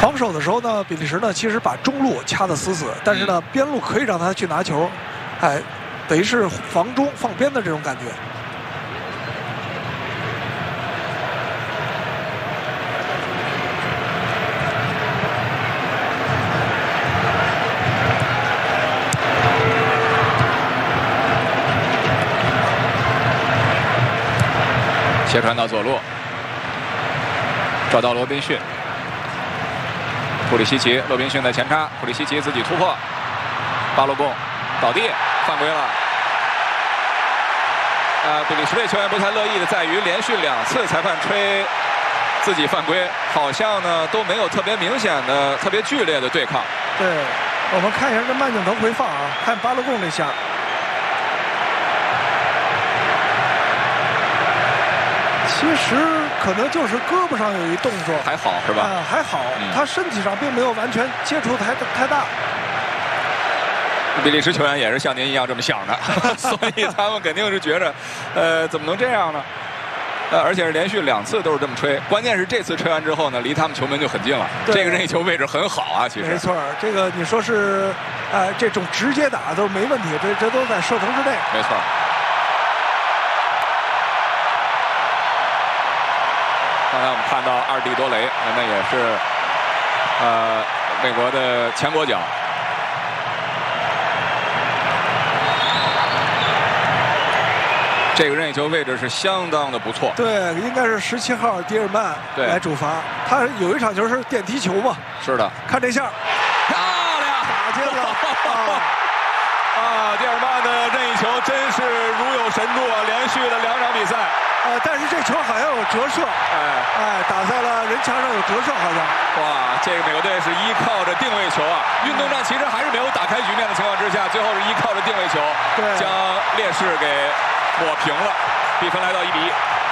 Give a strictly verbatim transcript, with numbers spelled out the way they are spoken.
防守的时候呢，比利时呢其实把中路掐得死死，但是呢边路可以让他去拿球，哎，等于是防中放边的这种感觉。 斜传到左路，找到罗宾逊，普里西奇，罗宾逊的前插，普里西奇自己突破，巴洛贡倒地，犯规了。呃，比利时队球员不太乐意的在于，连续两次裁判吹自己犯规，好像呢都没有特别明显的、特别剧烈的对抗。 对，我们看一下这慢镜头回放啊，看巴洛贡这下。其实可能就是胳膊上有一动作， 还好是吧？ 啊、呃，还好，嗯、他身体上并没有完全接触太太大。 比利时球员也是像您一样这么想的，所以他们肯定是觉着，呃，怎么能这样呢？呃，而且是连续两次都是这么吹，关键是这次吹完之后呢，离他们球门就很近了。这个任意球位置很好啊，其实。 没错，这个你说是，呃，这种直接打都没问题，这这都在射程之内。 没错。刚才我们看到阿尔蒂多雷，那也是呃美国的前国脚。这个任意球位置是相当的不错。 对，应该是十七号迪尔曼来主罚。他有一场球是电梯球嘛？ 是的。 看这下， 漂亮， 打进了啊！ 啊，迪尔曼的任意球真是如有神助啊！连续的两场比赛。 呃，但是这球好像有折射，哎哎，打在了人墙上有折射，好像。 哇，这个美国队是依靠着定位球啊，运动战其实还是没有打开局面的情况之下，最后是依靠着定位球， 对， 将劣势给抹平了，比分来到一比一。